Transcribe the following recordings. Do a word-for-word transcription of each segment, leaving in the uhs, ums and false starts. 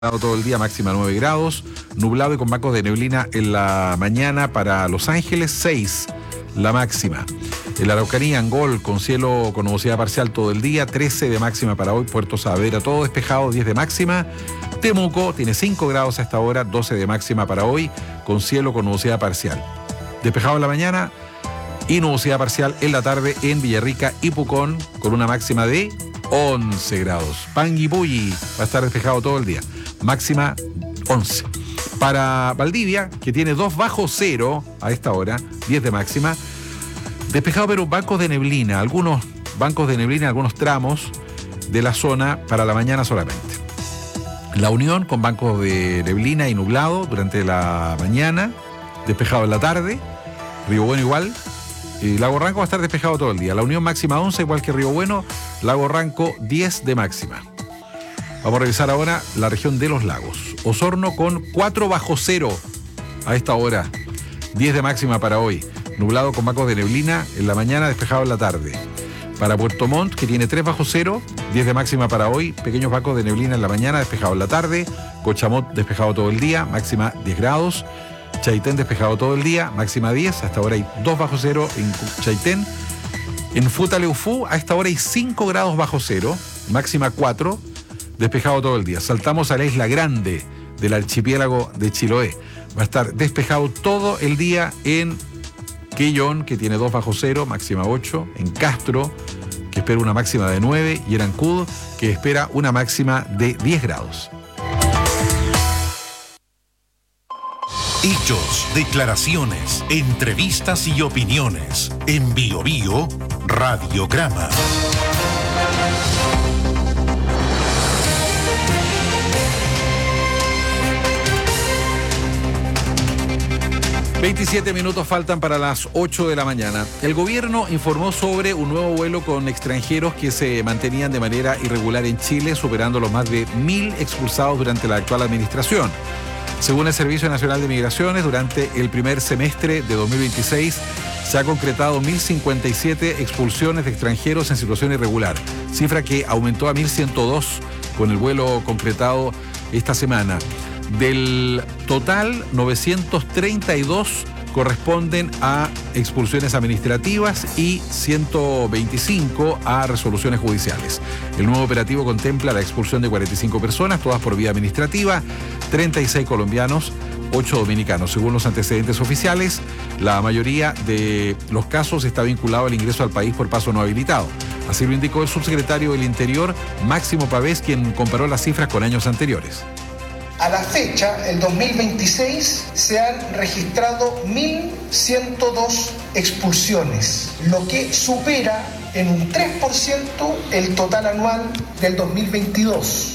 Todo el día, máxima nueve grados, nublado y con bancos de neblina en la mañana para Los Ángeles, seis la máxima. En la Araucanía, Angol, con cielo con nubosidad parcial todo el día, trece de máxima para hoy. Puerto Saavedra, todo despejado, diez de máxima. Temuco tiene cinco grados a esta hora, doce de máxima para hoy, con cielo con nubosidad parcial. Despejado en la mañana y nubosidad parcial en la tarde en Villarrica y Pucón, con una máxima de once grados. Panguipulli va a estar despejado todo el día. Máxima once. Para Valdivia, que tiene dos bajo cero a esta hora, diez de máxima. Despejado, pero bancos de neblina. Algunos bancos de neblina, algunos tramos de la zona para la mañana solamente. La Unión con bancos de neblina y nublado durante la mañana. Despejado en la tarde. Río Bueno igual. Y Lago Ranco va a estar despejado todo el día. La Unión máxima once, igual que Río Bueno. Lago Ranco diez de máxima. Vamos a revisar ahora la región de los lagos. Osorno con cuatro bajo cero a esta hora. diez de máxima para hoy. Nublado con bancos de neblina en la mañana, despejado en la tarde. Para Puerto Montt, que tiene tres bajo cero, diez de máxima para hoy. Pequeños bancos de neblina en la mañana, despejado en la tarde. Cochamot despejado todo el día, máxima diez grados. Chaitén despejado todo el día, máxima diez. Hasta ahora hay dos bajo cero en Chaitén. En Futaleufú, a esta hora hay cinco grados bajo cero, máxima cuatro. Despejado todo el día. Saltamos a la Isla Grande del archipiélago de Chiloé. Va a estar despejado todo el día en Quellón, que tiene dos bajo cero, máxima ocho. En Castro, que espera una máxima de nueve. Y en Ancud, que espera una máxima de diez grados. Hechos, declaraciones, entrevistas y opiniones. En Bio Bio, Radiograma. veintisiete minutos faltan para las ocho de la mañana. El gobierno informó sobre un nuevo vuelo con extranjeros que se mantenían de manera irregular en Chile, superando los más de mil expulsados durante la actual administración. Según el Servicio Nacional de Migraciones, durante el primer semestre de dos mil veintiséis se ha concretado mil cincuenta y siete expulsiones de extranjeros en situación irregular, cifra que aumentó a mil ciento dos con el vuelo concretado esta semana. Del total, novecientos treinta y dos corresponden a expulsiones administrativas y ciento veinticinco a resoluciones judiciales. El nuevo operativo contempla la expulsión de cuarenta y cinco personas, todas por vía administrativa, treinta y seis colombianos, ocho dominicanos. Según los antecedentes oficiales, la mayoría de los casos está vinculado al ingreso al país por paso no habilitado. Así lo indicó el subsecretario del Interior, Máximo Pavés, quien comparó las cifras con años anteriores. A la fecha, el dos mil veintiséis, se han registrado mil ciento dos expulsiones, lo que supera en un tres por ciento el total anual del dos mil veintidós.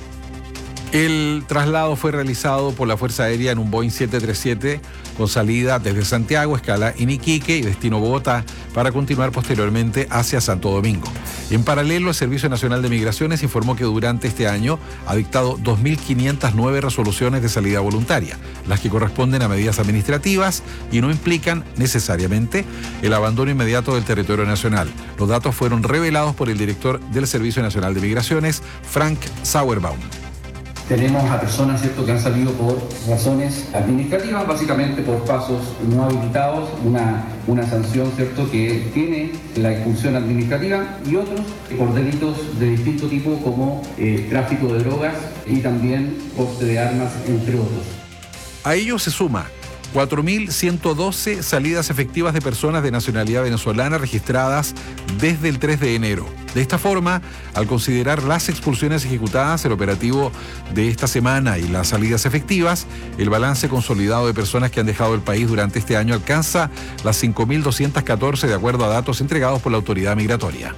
El traslado fue realizado por la Fuerza Aérea en un Boeing siete treinta y siete con salida desde Santiago, escala en Iquique y destino Bogotá, para continuar posteriormente hacia Santo Domingo. En paralelo, el Servicio Nacional de Migraciones informó que durante este año ha dictado dos mil quinientas nueve resoluciones de salida voluntaria, las que corresponden a medidas administrativas y no implican necesariamente el abandono inmediato del territorio nacional. Los datos fueron revelados por el director del Servicio Nacional de Migraciones, Frank Sauerbaum. Tenemos a personas, ¿cierto?, que han salido por razones administrativas, básicamente por pasos no habilitados, una, una sanción, ¿cierto?, que tiene la expulsión administrativa, y otros por delitos de distinto tipo como eh, tráfico de drogas y también porte de armas, entre otros. A ello se suma cuatro mil ciento doce salidas efectivas de personas de nacionalidad venezolana registradas desde el tres de enero. De esta forma, al considerar las expulsiones ejecutadas, el operativo de esta semana y las salidas efectivas, el balance consolidado de personas que han dejado el país durante este año alcanza las cinco mil doscientos catorce de acuerdo a datos entregados por la autoridad migratoria.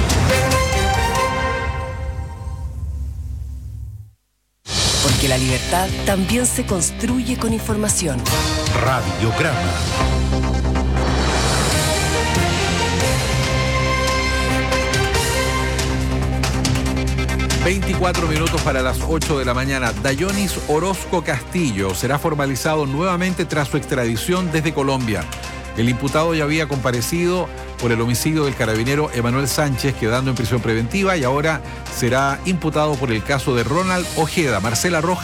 Porque la libertad también se construye con información. Radiograma. veinticuatro minutos para las ocho de la mañana. Dayonis Orozco Castillo será formalizado nuevamente tras su extradición desde Colombia. El imputado ya había comparecido por el homicidio del carabinero Emanuel Sánchez, quedando en prisión preventiva, y ahora será imputado por el caso de Ronald Ojeda. Marcela Rojas.